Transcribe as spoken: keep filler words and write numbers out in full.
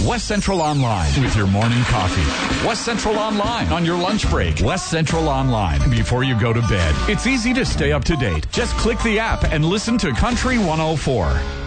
West Central Online with your morning coffee. West Central Online on your lunch break. West Central Online before you go to bed. It's easy to stay up to date. Just click the app and listen to Country one oh four.